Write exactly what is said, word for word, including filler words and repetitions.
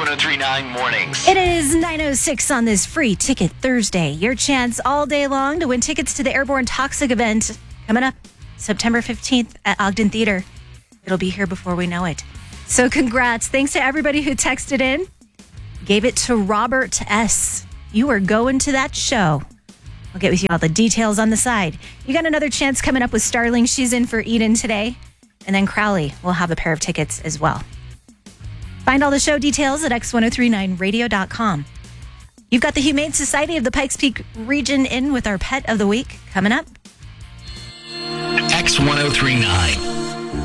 ten thirty-nine Mornings. It is nine oh six on this Free Ticket Thursday. Your chance all day long to win tickets to the Airborne Toxic event coming up September fifteenth at Ogden Theater. It'll be here before we know it. So congrats. Thanks to everybody who texted in. Gave it to Robert S. You are going to that show. I'll get with you all the details on the side. You got another chance coming up with Starling. She's in for Eden today. And then Crowley will have a pair of tickets as well. Find all the show details at x ten thirty-nine radio dot com. You've got the Humane Society of the Pikes Peak region in with our Pet of the Week coming up. X ten thirty-nine.